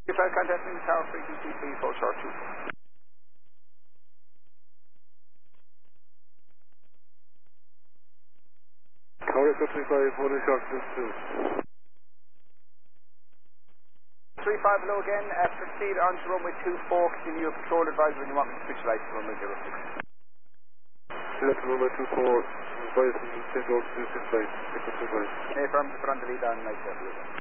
You try contacting the tower frequency 34 short 2. Tower Echo 35, 1 short 2. 35 below again, proceed on to runway 24, continue your control advisor when you want me to switch lights to runway 06. Select runway 24, advise and take over to 6 line, Echo 35. Affirm to put on the lead on light 7.